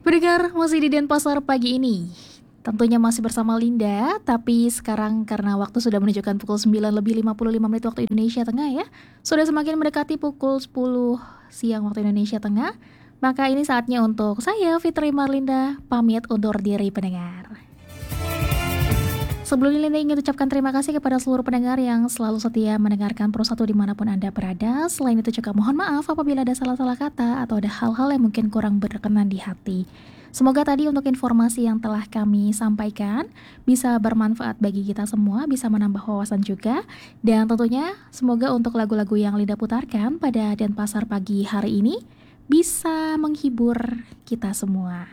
Pendengar masih di Denpasar pagi ini. Tentunya masih bersama Linda, tapi sekarang karena waktu sudah menunjukkan pukul 9 lebih 55 menit waktu Indonesia Tengah ya. Sudah semakin mendekati pukul 10 siang waktu Indonesia Tengah. Maka ini saatnya untuk saya, Fitri Marlinda, pamit undur diri pendengar. Sebelumnya Linda ingin ucapkan terima kasih kepada seluruh pendengar yang selalu setia mendengarkan Pro 1 dimanapun Anda berada. Selain itu juga mohon maaf apabila ada salah-salah kata atau ada hal-hal yang mungkin kurang berkenan di hati. Semoga tadi untuk informasi yang telah kami sampaikan bisa bermanfaat bagi kita semua, bisa menambah wawasan juga. Dan tentunya semoga untuk lagu-lagu yang Linda putarkan pada Denpasar pagi hari ini bisa menghibur kita semua.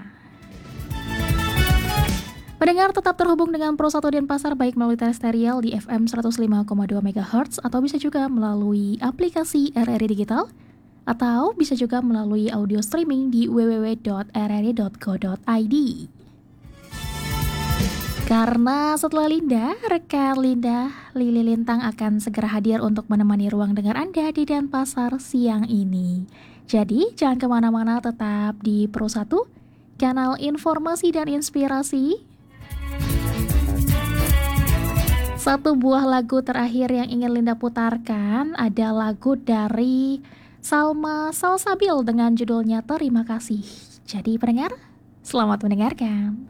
Pendengar tetap terhubung dengan Pro 1 Denpasar baik melalui terestrial di FM 105,2 MHz atau bisa juga melalui aplikasi RRI Digital atau bisa juga melalui audio streaming di www.rri.co.id. Karena setelah Linda, rekan Linda, Lili Lintang akan segera hadir untuk menemani ruang dengar Anda di Denpasar siang ini. Jadi jangan kemana-mana, tetap di Pro 1, kanal informasi dan inspirasi. Satu buah lagu terakhir yang ingin Linda putarkan ada lagu dari Salma Salsabil dengan judulnya Terima Kasih. Jadi pendengar, selamat mendengarkan.